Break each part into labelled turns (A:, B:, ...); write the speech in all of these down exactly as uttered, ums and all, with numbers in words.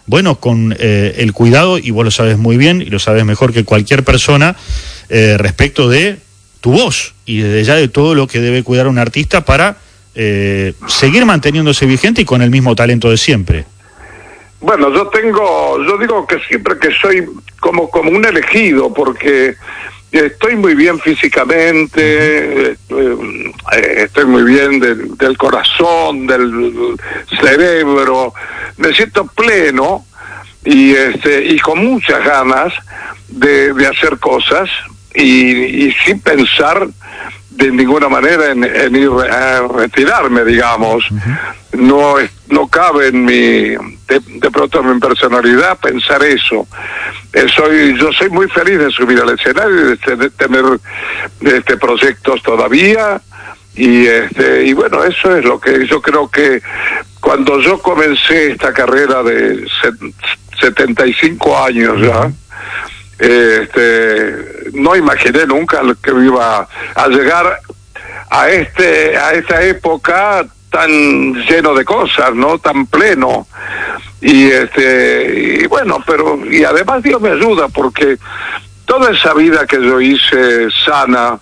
A: bueno, con eh, el cuidado, y vos lo sabes muy bien, y lo sabes mejor que cualquier persona, eh, respecto de tu voz, y desde ya de todo lo que debe cuidar un artista para eh, seguir manteniéndose vigente y con el mismo talento de siempre.
B: Bueno, yo tengo, yo digo que siempre que soy como, como un elegido, porque estoy muy bien físicamente, eh, estoy muy bien del, del corazón, del cerebro, me siento pleno y este y con muchas ganas de, de hacer cosas y, y sin pensar de ninguna manera en, en ir a retirarme, digamos. Uh-huh. No no cabe en mi de, de pronto en mi personalidad pensar eso. Eh, soy yo soy muy feliz de subir al escenario y de, de tener este proyectos todavía y este y bueno, eso es lo que yo creo que cuando yo comencé esta carrera de setenta y cinco años ya, este no imaginé nunca que iba a llegar a este a esta época tan lleno de cosas, ¿no? Tan pleno. Y este y bueno, pero y además Dios me ayuda porque toda esa vida que yo hice sana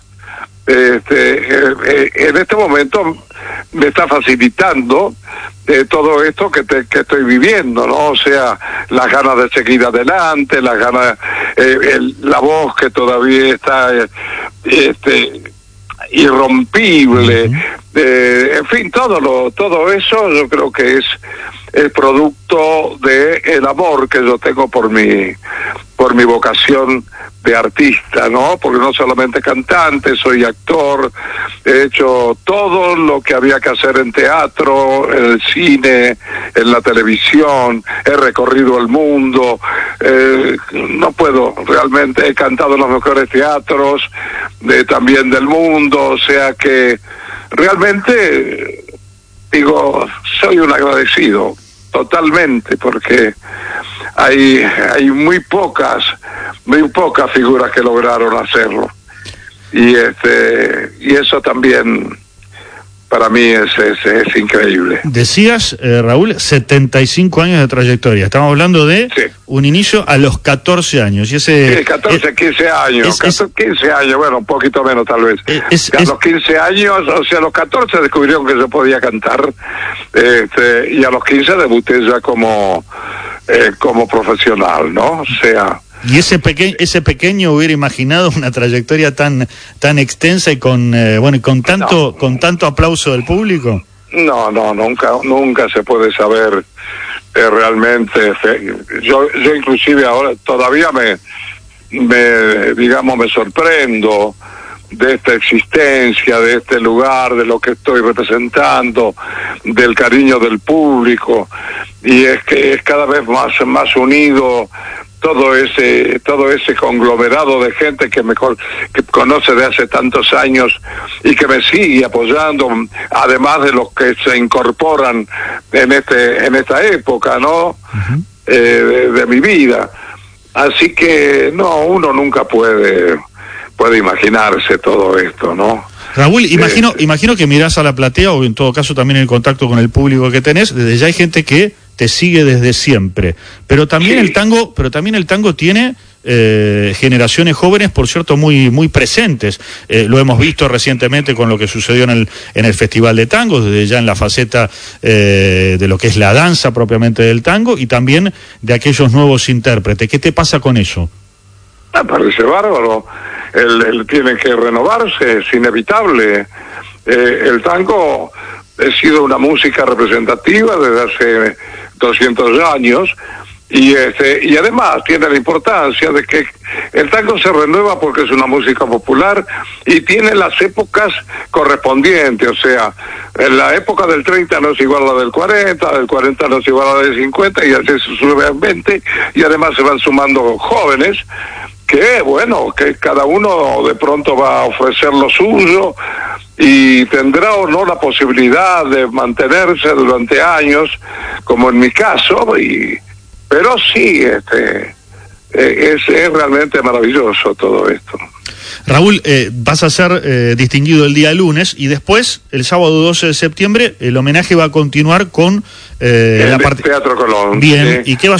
B: este eh, en este momento me está facilitando eh, todo esto que, te, que estoy viviendo, ¿no? O sea, las ganas de seguir adelante, las ganas, eh, el, la voz que todavía está eh, este irrompible, uh-huh. eh, en fin, todo lo todo eso yo creo que es el producto de el amor que yo tengo por mi por mi vocación de artista, ¿no? Porque no solamente cantante, soy actor, he hecho todo lo que había que hacer en teatro, en el cine, en la televisión, he recorrido el mundo, eh, no puedo, realmente he cantado en los mejores teatros de, también del mundo, o sea que realmente, digo, soy un agradecido, totalmente, porque hay hay muy pocas muy pocas figuras que lograron hacerlo y este y eso también para mí es es, es increíble.
A: Decías, eh, Raúl, setenta y cinco años de trayectoria. Estamos hablando de sí. un inicio a los catorce años. Y ese,
B: sí, catorce, es, quince años. Es, catorce, es, quince años, bueno, un poquito menos tal vez. Es, a es, los quince años, o sea, a los catorce descubrieron que yo podía cantar. Este, y a los quince debuté ya como, eh, como profesional, ¿no? O sea...
A: ¿Y ese pequeño ese pequeño hubiera imaginado una trayectoria tan tan extensa y con eh, bueno y con tanto no. con tanto aplauso del público?
B: No, no, nunca nunca se puede saber eh, realmente. Yo yo inclusive ahora todavía me me digamos me sorprendo de esta existencia, de este lugar, de lo que estoy representando, del cariño del público, y es que es cada vez más más unido todo ese todo ese conglomerado de gente que mejor que conoce de hace tantos años y que me sigue apoyando, además de los que se incorporan en este en esta época, ¿no? Uh-huh. eh, de, de mi vida. Así que no, uno nunca puede puede imaginarse todo esto, ¿no?
A: Raúl, imagino eh, imagino que mirás a la platea, o en todo caso también en el contacto con el público que tenés, desde ya hay gente que te sigue desde siempre, pero también sí. el tango, pero también el tango tiene eh, generaciones jóvenes, por cierto, muy muy presentes. Eh, lo hemos visto recientemente con lo que sucedió en el en el Festival de Tango, desde ya en la faceta eh, de lo que es la danza propiamente del tango y también de aquellos nuevos intérpretes. ¿Qué te pasa con eso?
B: Me parece bárbaro. El, el tiene que renovarse, es inevitable. Eh, el tango ha sido una música representativa desde hace doscientos años y este y además tiene la importancia de que el tango se renueva porque es una música popular y tiene las épocas correspondientes, o sea, en la época del treinta no es igual a la del cuarenta, del cuarenta no es igual a la del cincuenta y así sucesivamente, y además se van sumando jóvenes que, bueno, que cada uno de pronto va a ofrecer lo suyo y tendrá o no la posibilidad de mantenerse durante años, como en mi caso, y pero sí, este es, es realmente maravilloso todo esto.
A: Raúl, eh, vas a ser eh, distinguido el día lunes y después, el sábado doce de septiembre, el homenaje va a continuar con eh,
B: el
A: la parte...
B: Teatro Colón.
A: Bien,
B: sí.
A: ¿Y qué va a